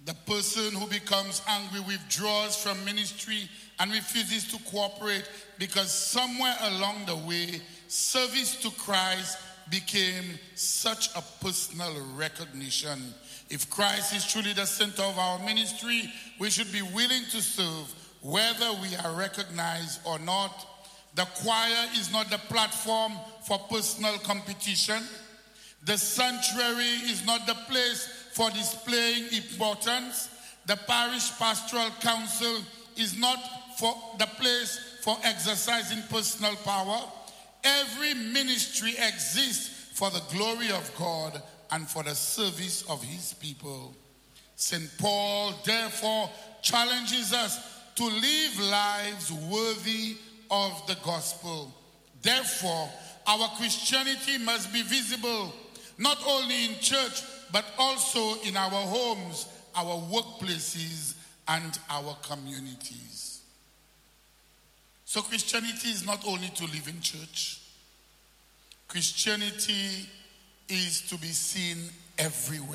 The person who becomes angry withdraws from ministry and refuses to cooperate because somewhere along the way, service to Christ became such a personal recognition. If Christ is truly the center of our ministry, we should be willing to serve whether we are recognized or not. The choir is not the platform for personal competition. The sanctuary is not the place for displaying importance. The parish pastoral council is not for the place for exercising personal power. Every ministry exists for the glory of God and for the service of his people. St. Paul, therefore, challenges us to live lives worthy of the gospel. Therefore, our Christianity must be visible, not only in church, but also in our homes, our workplaces, and our communities. So Christianity is not only to live in church. Christianity is to be seen everywhere.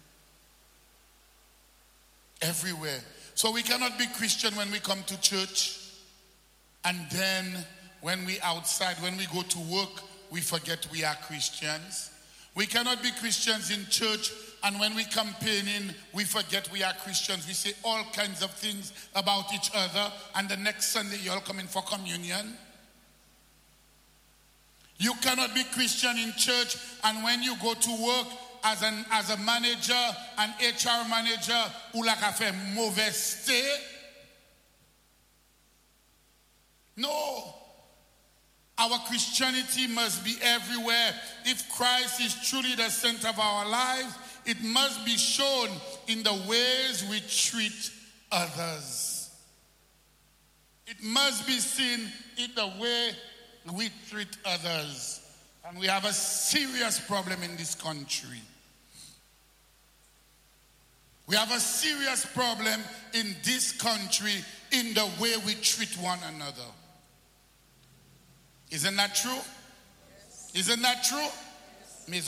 Everywhere. So we cannot be Christian when we come to church, and then when we outside, when we go to work, we forget we are Christians. We cannot be Christians in church, and when we campaigning, we forget we are Christians. We say all kinds of things about each other, and the next Sunday you all come in for communion. You cannot be Christian in church, and when you go to work as a manager, an HR manager, ou la ka fait mauvais stay. No. Our Christianity must be everywhere. If Christ is truly the center of our lives, it must be shown in the ways we treat others. It must be seen in the way we treat others. And we have a serious problem in this country. We have a serious problem in this country in the way we treat one another. Isn't that true? Yes. Isn't that true? Yes.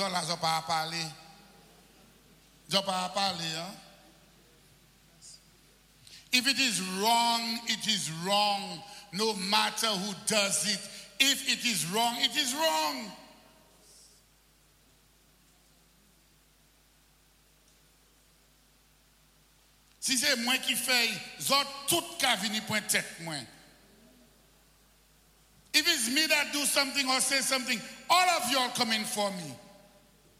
If it is wrong, it is wrong, no matter who does it. If it is wrong, it is wrong. Si c'est moi qui fais, zot tout ka vini point tête moi. If it's me that do something or say something, all of you are coming for me.